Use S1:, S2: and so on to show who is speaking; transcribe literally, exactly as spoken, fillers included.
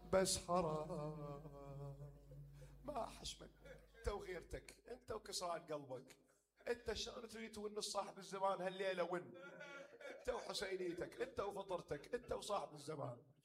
S1: بس حرام ما حشمك انت وغيرتك، انت وكسران قلبك. انت شلون تريد تونس صاحب الزمان هالليله؟ ون انت وحسينيتك، انت وفطرتك، انت وصاحب الزمان.